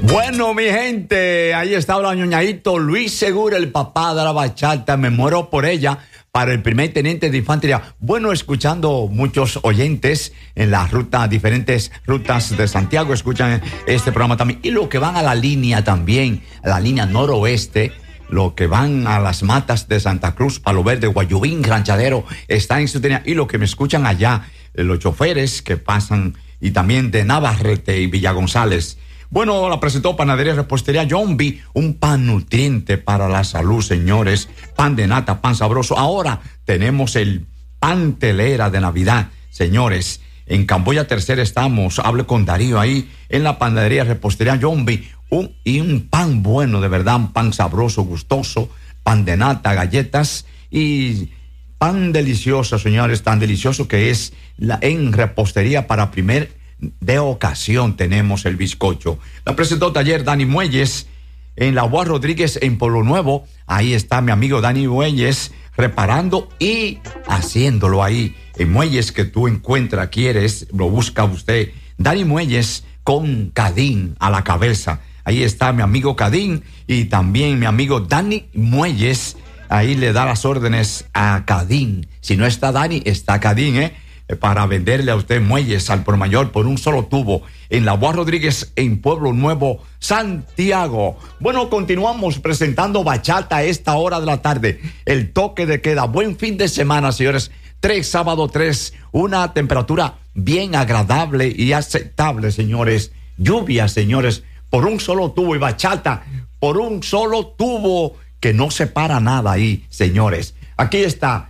Bueno, mi gente, ahí está el ñoñadito Luis Segura, el papá de la bachata. Me muero por ella, para el primer teniente de infantería. Bueno, escuchando muchos oyentes en la ruta, diferentes rutas de Santiago, escuchan este programa también. Y los que van a la línea también, a la línea noroeste, los que van a las matas de Santa Cruz, Palo Verde, Guayubín, Ranchadero, están en sintonía. Y los que me escuchan allá, los choferes que pasan, y también de Navarrete y Villa González. Bueno, la presentó Panadería y Repostería John B., un pan nutriente para la salud, señores. Pan de nata, pan sabroso. Ahora tenemos el pan telera de Navidad, señores. En Camboya Tercera estamos, hable con Darío ahí, en la Panadería y Repostería John B., un pan bueno, de verdad, un pan sabroso, gustoso, pan de nata, galletas y pan delicioso, señores, tan delicioso que es en repostería para primer de ocasión. Tenemos el bizcocho. La presentó Taller Dani Muelles en la Boa Rodríguez en Pueblo Nuevo. Ahí está mi amigo Dani Muelles reparando y haciéndolo ahí. En Muelles que tú encuentras, quieres, lo busca usted. Dani Muelles con Cadín a la cabeza. Ahí está mi amigo Cadín y también mi amigo Dani Muelles. Ahí le da las órdenes a Cadín. Si no está Dani, está Cadín, para venderle a usted muelles al por mayor por un solo tubo en la Boa Rodríguez en Pueblo Nuevo, Santiago. Bueno, continuamos presentando bachata a esta hora de la tarde. El toque de queda. Buen fin de semana, señores. Sábado 3, una temperatura bien agradable y aceptable, señores. Lluvia, señores, por un solo tubo y bachata por un solo tubo que no separa nada ahí, señores. Aquí está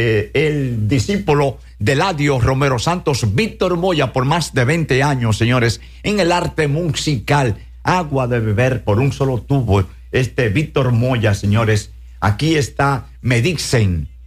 el discípulo de Eladio Romero Santos, Víctor Moya, por más de 20 años, señores, en el arte musical. Agua de beber por un solo tubo. Víctor Moya, señores. Aquí está, me dicen